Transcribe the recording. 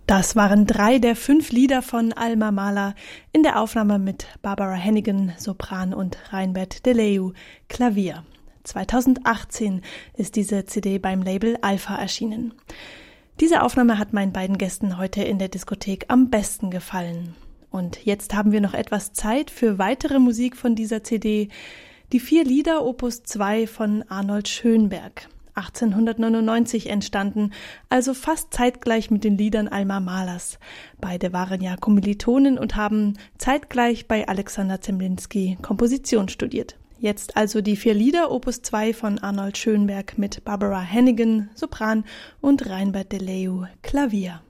Das waren 3 der 5 Lieder von Alma Mahler in der Aufnahme mit Barbara Hannigan, Sopran und Reinbert DeLeeuw, Klavier. 2018 ist diese CD beim Label Alpha erschienen. Diese Aufnahme hat meinen beiden Gästen heute in der Diskothek am besten gefallen. Und jetzt haben wir noch etwas Zeit für weitere Musik von dieser CD. Die 4 Lieder Opus 2 von Arnold Schönberg. 1899 entstanden, also fast zeitgleich mit den Liedern Alma Mahlers. Beide waren ja Kommilitonen und haben zeitgleich bei Alexander Zemlinsky Komposition studiert. Jetzt also die 4 Lieder Opus 2 von Arnold Schönberg mit Barbara Hannigan, Sopran und Reinbert DeLeeuw, Klavier.